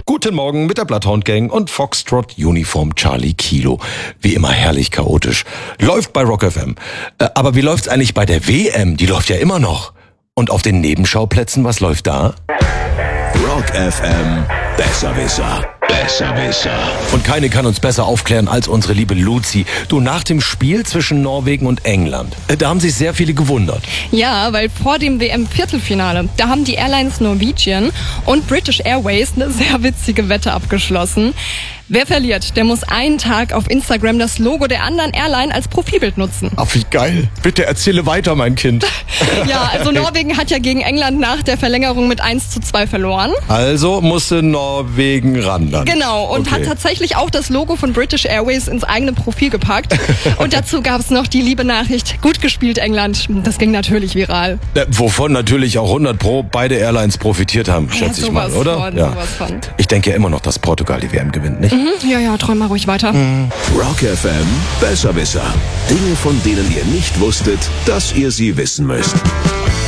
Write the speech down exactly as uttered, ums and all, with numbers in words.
Guten Morgen mit der Bloodhound Gang und Foxtrot Uniform Charlie Kilo. Wie immer herrlich chaotisch. Läuft bei Rock F M. Äh, aber wie läuft's eigentlich bei der W M? Die läuft ja immer noch. Und auf den Nebenschauplätzen, was läuft da? Rock F M, Besserwisser, Besserwisser. Und keine kann uns besser aufklären als unsere liebe Luzi. Du, nach dem Spiel zwischen Norwegen und England, äh, da haben sich sehr viele gewundert. Ja, weil vor dem W M-Viertelfinale, da haben die Airlines Norwegian und British Airways eine sehr witzige Wette abgeschlossen. Wer verliert, der muss einen Tag auf Instagram das Logo der anderen Airline als Profilbild nutzen. Ach, wie geil. Bitte erzähle weiter, mein Kind. Ja, also Norwegen hat ja gegen England nach der Verlängerung mit eins zu zwei verloren. Also musste Norwegen ran dann. Genau, und Okay. hat tatsächlich auch das Logo von British Airways ins eigene Profil gepackt. Und dazu gab es noch die liebe Nachricht, gut gespielt England. Das ging natürlich viral. Äh, wovon natürlich auch hundert Pro beide Airlines profitiert haben, schätze ja, ich mal, sowas oder? Von, ja. sowas von. Ich denke ja immer noch, dass Portugal die W M gewinnt, nicht? Mhm, ja, ja, träum mal ruhig weiter. Rock F M, Besserwisser. Dinge, von denen ihr nicht wusstet, dass ihr sie wissen müsst.